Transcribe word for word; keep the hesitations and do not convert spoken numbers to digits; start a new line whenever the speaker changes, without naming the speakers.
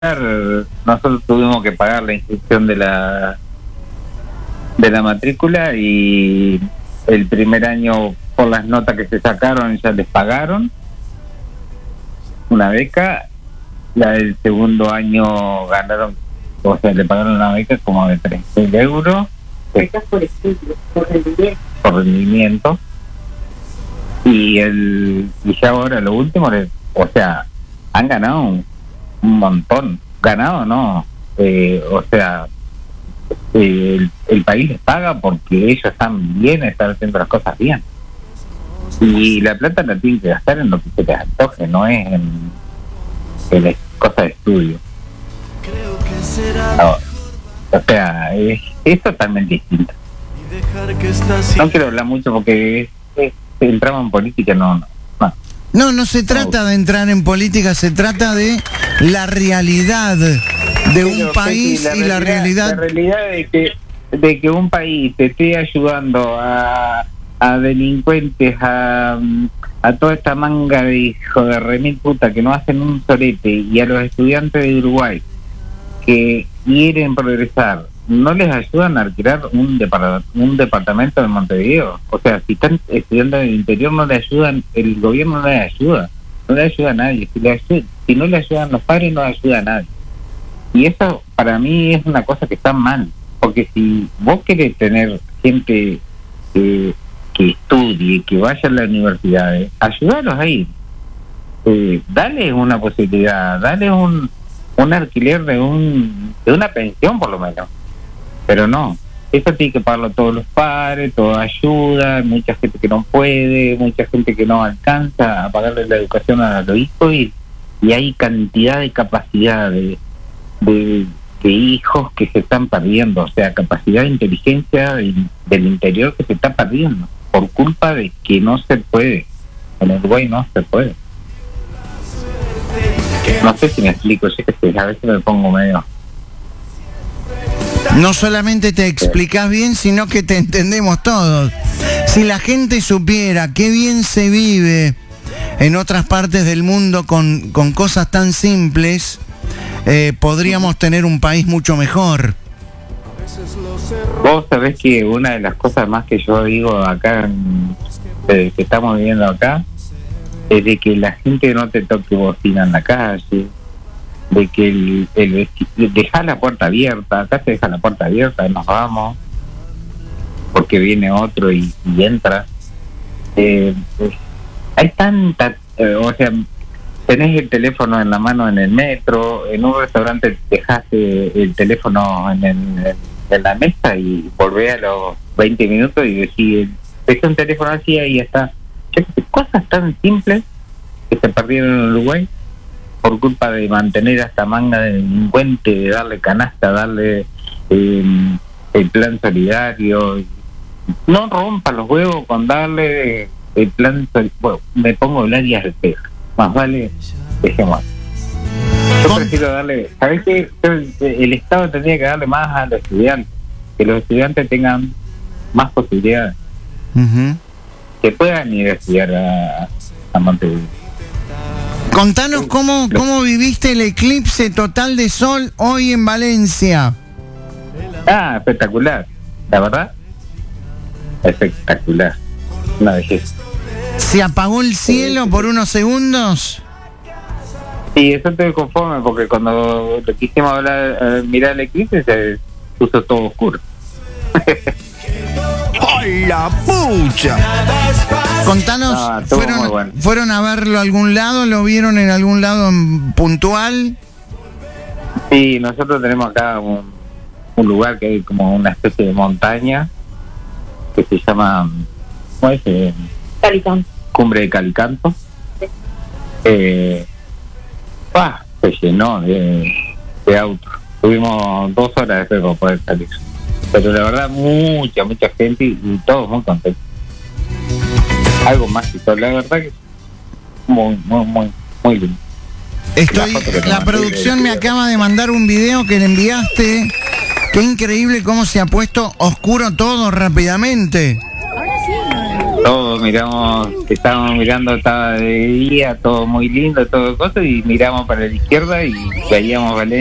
nosotros tuvimos que pagar la inscripción de la de la matrícula y el primer año por las notas que se sacaron ya les pagaron una beca, la del segundo año ganaron, o sea, le pagaron una beca como de tres mil euros
becas por estudio, por rendimiento
por rendimiento y el y ya ahora lo último, o sea, han ganado un, un montón, ganado no, eh, o sea, eh, el, el país les paga porque ellos están bien, están haciendo las cosas bien y la plata la tienen que gastar en lo que se les antoje, no es en, en las cosas de estudio. No, o sea, es, es totalmente distinto. No quiero hablar mucho porque es, es, entramos en política, no, no. No,
no, no se trata de entrar en política, se trata de la realidad de un
Pero,
país
la
y la realidad...
La realidad de que, de que un país te esté ayudando a, a delincuentes, a, a toda esta manga de hijos de remil puta que no hacen un solete, y a los estudiantes de Uruguay que quieren progresar, no les ayudan a alquilar un, depart- un departamento de Montevideo. O sea, si están estudiando en el interior, no le ayudan, el gobierno no les ayuda, no le ayuda a nadie. Si, le ayuda, si no le ayudan los padres, no le ayuda a nadie. Y eso para mí es una cosa que está mal, porque si vos querés tener gente eh, que estudie, que vaya a las universidades, ayúdalos ahí, eh, dale una posibilidad, dale un un alquiler de un de una pensión por lo menos, pero no, eso tiene que pagarlo todos los padres, toda ayuda, hay mucha gente que no puede, mucha gente que no alcanza a pagarle la educación a los hijos y, y hay cantidad de capacidad de, de, de hijos que se están perdiendo, o sea, capacidad de inteligencia de, del interior que se está perdiendo por culpa de que no se puede, en Uruguay no se puede. No sé si me explico, yo que sé, a veces me pongo medio...
No solamente te explicás bien, sino que te entendemos todos. Si la gente supiera qué bien se vive en otras partes del mundo con, con cosas tan simples, eh, podríamos tener un país mucho mejor.
Vos sabés que una de las cosas más que yo digo acá, en, eh, que estamos viviendo acá, es de que la gente no te toque bocina en la calle, de que el, el deja la puerta abierta, acá se deja la puerta abierta, nos vamos, porque viene otro y, y entra. Eh, pues, hay tanta, eh, o sea, tenés el teléfono en la mano en el metro, en un restaurante dejaste el teléfono en, el, en la mesa y volvés a los veinte minutos y decís, dejé un teléfono así, ahí está. Cosas tan simples que se perdieron en Uruguay por culpa de mantener a esta manga de delincuente, de darle canasta, darle eh, el plan solidario. No rompa los huevos con darle el plan solidario. Bueno, me pongo a hablar y al pejo. Más vale, dejemos. Yo prefiero darle, ¿sabés qué? El Estado tendría que darle más a los estudiantes, que los estudiantes tengan más posibilidades.
Uh-huh.
Que puedan ir a estudiar a, a Montevideo.
Contanos cómo, cómo viviste el eclipse total de sol hoy en Valencia.
Ah, espectacular, la verdad, espectacular, una belleza.
¿Se apagó el cielo por unos segundos?
Sí, eso estoy conforme porque cuando lo quisimos hablar, eh, mirar el eclipse se puso todo oscuro.
¡Ay, la pucha! Contanos,
No,
¿fueron,
bueno.
¿fueron a verlo a algún lado? ¿Lo vieron en algún lado en puntual?
Sí, nosotros tenemos acá un, un lugar que hay como una especie de montaña que se llama, ¿cómo es? Eh,
Calicanto.
Cumbre de Calicanto.
Sí.
Eh, ah, se llenó de, de autos. Tuvimos dos horas después para poder salir. Pero la verdad, mucha, mucha gente y, y todos muy contentos. Algo más, la verdad que muy, muy, muy, muy lindo.
Estoy,
La,
la producción me acaba de mandar un video que le enviaste. Qué increíble cómo se ha puesto oscuro todo rápidamente.
Todos miramos, estábamos mirando, estaba de día, todo muy lindo, todo cosa, y miramos para la izquierda y veíamos Valencia.